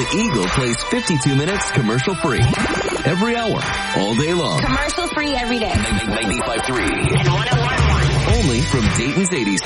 Eagle plays 52 minutes commercial-free. Every hour, all day long. Commercial-free every day. 95.3. And 101.1. Only from Dayton's 80s.